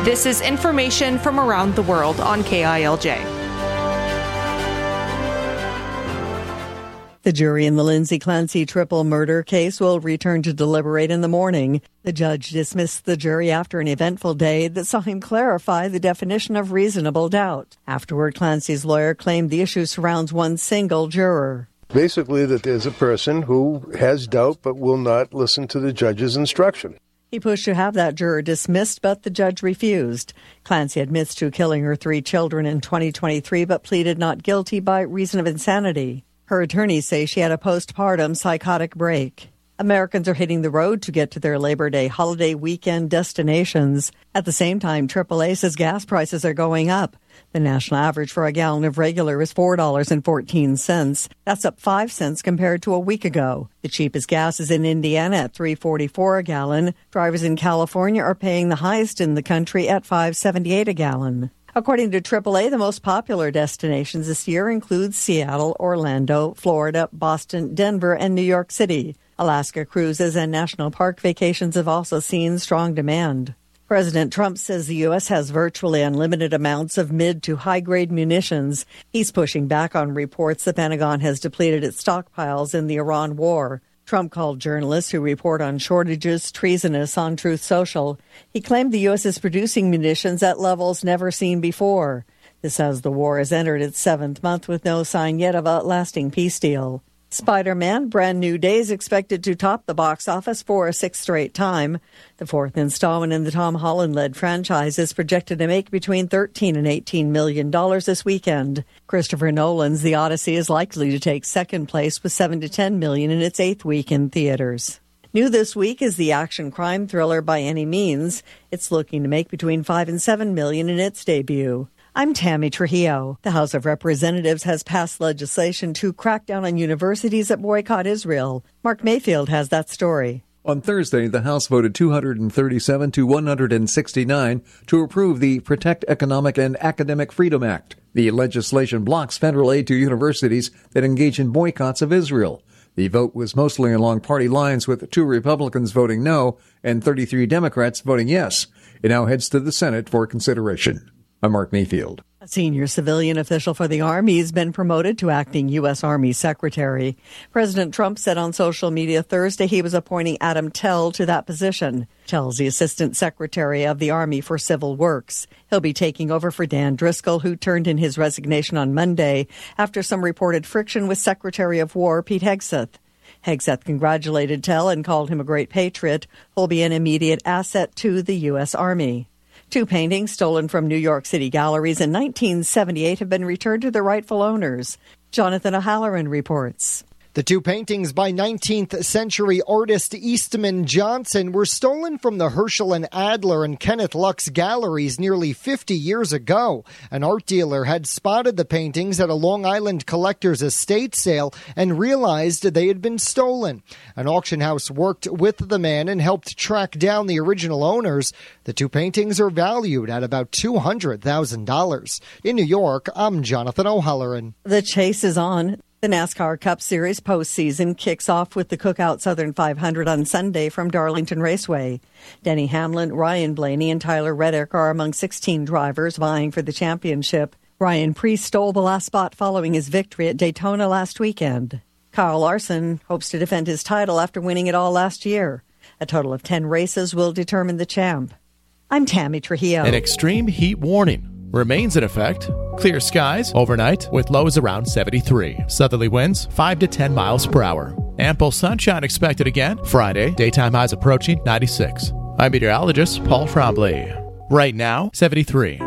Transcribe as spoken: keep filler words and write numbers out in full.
This is information from around the world on K I L J. The jury in the Lindsay Clancy triple murder case will return to deliberate in the morning. The judge dismissed the jury after an eventful day that saw him clarify the definition of reasonable doubt. Afterward, Clancy's lawyer claimed the issue surrounds one single juror. Basically, that there's a person who has doubt but will not listen to the judge's instruction. He pushed to have that juror dismissed, but the judge refused. Clancy admits to killing her three children in twenty twenty-three, but pleaded not guilty by reason of insanity. Her attorneys say she had a postpartum psychotic break. Americans are hitting the road to get to their Labor Day holiday weekend destinations. At the same time, triple A says gas prices are going up. The national average for a gallon of regular is four dollars and fourteen cents. That's up five cents compared to a week ago. The cheapest gas is in Indiana at three dollars and forty-four cents a gallon. Drivers in California are paying the highest in the country at five dollars and seventy-eight cents a gallon. According to triple A, the most popular destinations this year include Seattle, Orlando, Florida, Boston, Denver, and New York City. Alaska cruises and national park vacations have also seen strong demand. President Trump says the U S has virtually unlimited amounts of mid to high-grade munitions. He's pushing back on reports the Pentagon has depleted its stockpiles in the Iran war. Trump called journalists who report on shortages treasonous on Truth Social. He claimed the U S is producing munitions at levels never seen before. This as the war has entered its seventh month with no sign yet of a lasting peace deal. Spider-Man Brand New Day is expected to top the box office for a sixth straight time. The fourth installment in the Tom Holland-led franchise is projected to make between thirteen and eighteen million dollars this weekend. Christopher Nolan's The Odyssey is likely to take second place with seven to ten million in its eighth week in theaters. New this week is the action crime thriller By Any Means. It's looking to make between five and seven million in its debut. I'm Tammy Trujillo. The House of Representatives has passed legislation to crack down on universities that boycott Israel. Mark Mayfield has that story. On Thursday, the House voted two hundred thirty-seven to one hundred sixty-nine to approve the Protect Economic and Academic Freedom Act. The legislation blocks federal aid to universities that engage in boycotts of Israel. The vote was mostly along party lines, with two Republicans voting no and thirty-three Democrats voting yes. It now heads to the Senate for consideration. I'm Mark Mayfield. A senior civilian official for the Army has been promoted to acting U S. Army Secretary. President Trump said on social media Thursday he was appointing Adam Tell to that position. Tell's the Assistant Secretary of the Army for Civil Works. He'll be taking over for Dan Driscoll, who turned in his resignation on Monday after some reported friction with Secretary of War Pete Hegseth. Hegseth congratulated Tell and called him a great patriot who'll be an immediate asset to the U S. Army. Two paintings stolen from New York City galleries in nineteen seventy-eight have been returned to their rightful owners. Jonathan O'Halloran reports. The two paintings by nineteenth century artist Eastman Johnson were stolen from the Herschel and Adler and Kenneth Lux galleries nearly fifty years ago. An art dealer had spotted the paintings at a Long Island collector's estate sale and realized they had been stolen. An auction house worked with the man and helped track down the original owners. The two paintings are valued at about two hundred thousand dollars. In New York, I'm Jonathan O'Halloran. The chase is on. The NASCAR Cup Series postseason kicks off with the Cookout Southern five hundred on Sunday from Darlington Raceway. Denny Hamlin, Ryan Blaney, and Tyler Reddick are among sixteen drivers vying for the championship. Ryan Preece stole the last spot following his victory at Daytona last weekend. Kyle Larson hopes to defend his title after winning it all last year. A total of ten races will determine the champ. I'm Tammy Trujillo. An extreme heat warning remains in effect. Clear skies overnight with lows around seventy-three. Southerly winds five to ten miles per hour. Ample sunshine expected again Friday. Daytime highs approaching ninety-six. I'm meteorologist Paul Trombley. Right now, seventy-three.